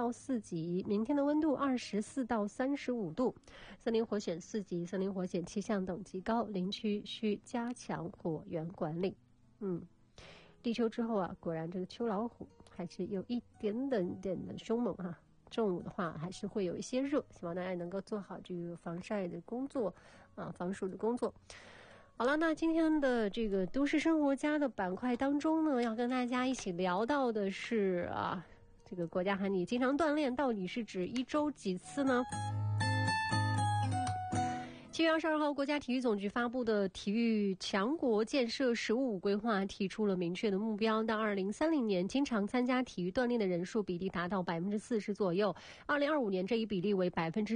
到4级，明天的温度24到35度。森林火险4级，森林火险气象等级高，林区需加强火源管理。立秋之后啊，果然这个秋老虎还是有一点的凶猛哈。中午的话还是会有一些热，希望大家能够做好这个防晒的工作啊，防暑的工作。好了，那今天的这个都市生活家的板块当中呢，要跟大家一起聊到的是这个国家喊你经常锻炼到底是指1周几次呢？7月22号，国家体育总局发布的体育强国建设15规划提出了明确的目标，到2030年，经常参加体育锻炼的人数比例达到40%左右。2025年这一比例为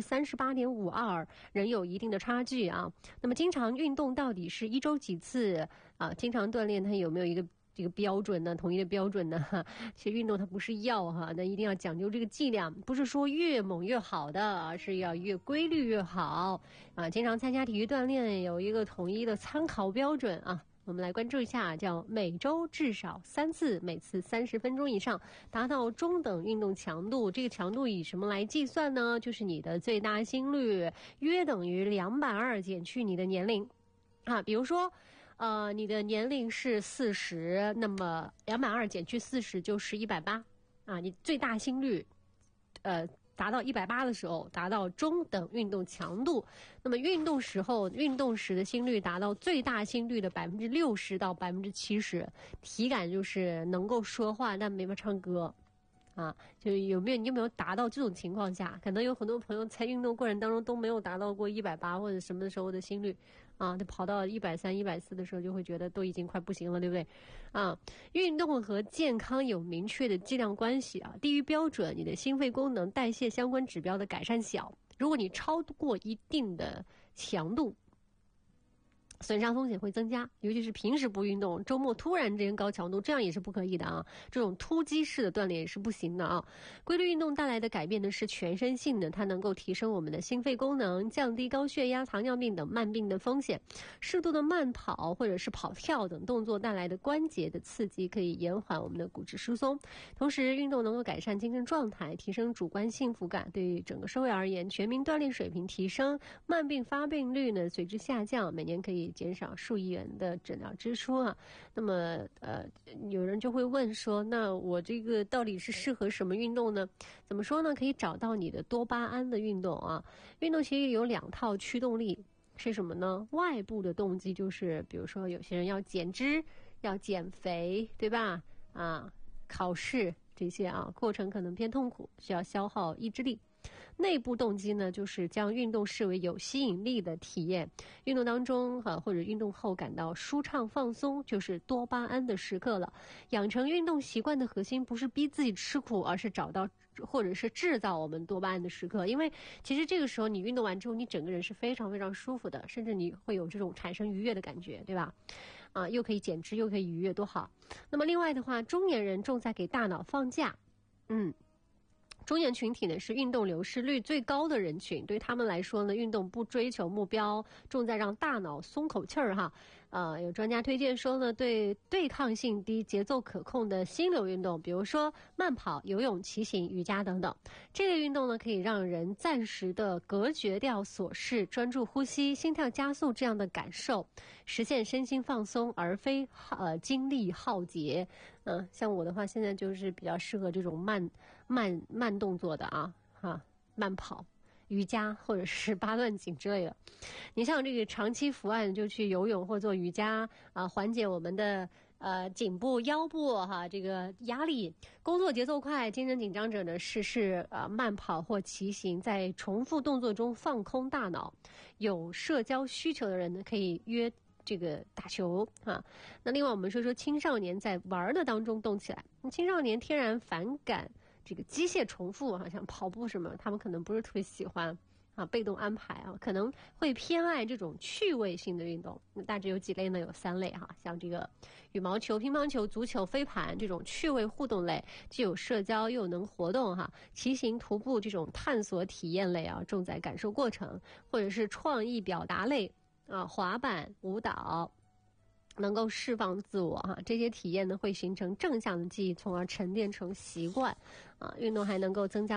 38.52%，仍有一定的差距啊。那么，经常运动到底是1周几次啊？经常锻炼它有没有一个这个标准呢？统一的标准呢？其实运动它不是药哈，那一定要讲究这个剂量，不是说越猛越好的，而是要越规律越好啊。经常参加体育锻炼有一个统一的参考标准啊。我们来关注一下，叫每周至少3次，每次30分钟以上，达到中等运动强度。这个强度以什么来计算呢？就是你的最大心率约等于220减去你的年龄啊。比如说你的年龄是40，那么220减去40就是180啊。你最大心率达到180的时候，达到中等运动强度。那么运动时的心率达到最大心率的60%到70%，体感就是能够说话但没法唱歌啊。就是你有没有达到这种情况下，可能有很多朋友在运动过程当中都没有达到过180或者什么时候的心率啊，他跑到130、140的时候就会觉得都已经快不行了，对不对啊？运动和健康有明确的剂量关系啊，低于标准，你的心肺功能、代谢相关指标的改善小。如果你超过一定的强度，损伤风险会增加，尤其是平时不运动，周末突然之间高强度，这样也是不可以的啊。这种突击式的锻炼也是不行的啊。规律运动带来的改变呢是全身性的，它能够提升我们的心肺功能，降低高血压、糖尿病等慢病的风险。适度的慢跑或者是跑跳等动作带来的关节的刺激，可以延缓我们的骨质疏松。同时，运动能够改善精神状态，提升主观幸福感。对于整个社会而言，全民锻炼水平提升，慢病发病率呢随之下降，每年可以减少数亿元的诊疗支出啊。那么有人就会问说，那我这个到底是适合什么运动呢？怎么说呢？可以找到你的多巴胺的运动啊。运动其实有2套驱动力，是什么呢？外部的动机就是比如说有些人要减脂、要减肥，对吧？考试这些啊，过程可能偏痛苦，需要消耗意志力。内部动机呢，就是将运动视为有吸引力的体验，运动当中或者运动后感到舒畅放松，就是多巴胺的时刻了。养成运动习惯的核心不是逼自己吃苦，而是找到或者是制造我们多巴胺的时刻。因为其实这个时候你运动完之后，你整个人是非常非常舒服的，甚至你会有这种产生愉悦的感觉，对吧？又可以减脂，又可以愉悦，多好。那么另外的话，中年人重在给大脑放假。中年群体呢是运动流失率最高的人群，对他们来说呢，运动不追求目标，重在让大脑松口气儿哈。有专家推荐说呢，对对抗性低、节奏可控的心流运动，比如说慢跑、游泳、骑行、瑜伽等等，这类运动呢可以让人暂时的隔绝掉琐事，专注呼吸、心跳加速这样的感受，实现身心放松，而非精力耗竭。像我的话，现在就是比较适合这种慢动作的慢跑、瑜伽或者是八段锦之类的。你像这个长期伏案就去游泳或做瑜伽缓解我们的颈部、腰部这个压力。工作节奏快、精神紧张者呢，试慢跑或骑行，在重复动作中放空大脑。有社交需求的人呢，可以约这个打球那另外我们说青少年在玩的当中动起来。青少年天然反感这个机械重复像跑步什么，他们可能不是特别喜欢被动安排可能会偏爱这种趣味性的运动。大致有几类呢？有3类像这个羽毛球、乒乓球、足球、飞盘这种趣味互动类，既有社交又能活动骑行、徒步这种探索体验类重在感受过程，或者是创意表达类滑板、舞蹈，能够释放自我这些体验呢会形成正向的记忆，从而沉淀成习惯运动还能够增加